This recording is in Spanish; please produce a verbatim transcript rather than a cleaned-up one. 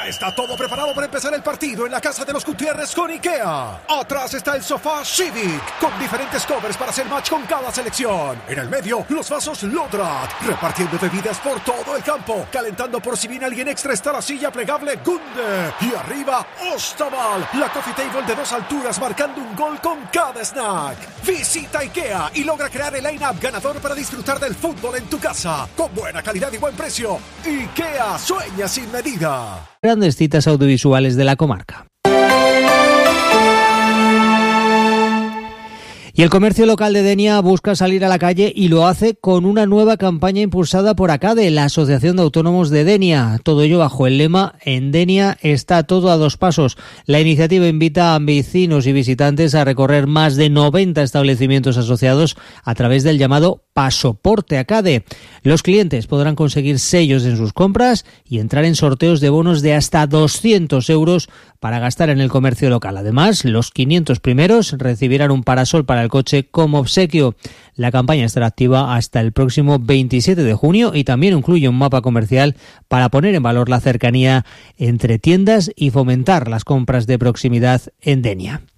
Ya está todo preparado para empezar el partido en la casa de los Gutiérrez con IKEA. Atrás está el sofá Civic, con diferentes covers para hacer match con cada selección. En el medio, los vasos Lodrat, repartiendo bebidas por todo el campo. Calentando por si viene alguien extra está la silla plegable Gunde. Y arriba, Ostaval, la coffee table de dos alturas marcando un gol con cada snack. Visita IKEA y logra crear el line-up ganador para disfrutar del fútbol en tu casa. Con buena calidad y buen precio. IKEA, sueña sin medida. Grandes citas audiovisuales de la comarca. Y el comercio local de Denia busca salir a la calle y lo hace con una nueva campaña impulsada por ACADE, la Asociación de Autónomos de Denia. Todo ello bajo el lema "En Denia está todo a dos pasos". La iniciativa invita a vecinos y visitantes a recorrer más de noventa establecimientos asociados a través del llamado Pasoporte ACADE. Los clientes podrán conseguir sellos en sus compras y entrar en sorteos de bonos de hasta doscientos euros para gastar en el comercio local. Además, los quinientos primeros recibirán un parasol para el coche como obsequio. La campaña estará activa hasta el próximo veintisiete de junio y también incluye un mapa comercial para poner en valor la cercanía entre tiendas y fomentar las compras de proximidad en Denia.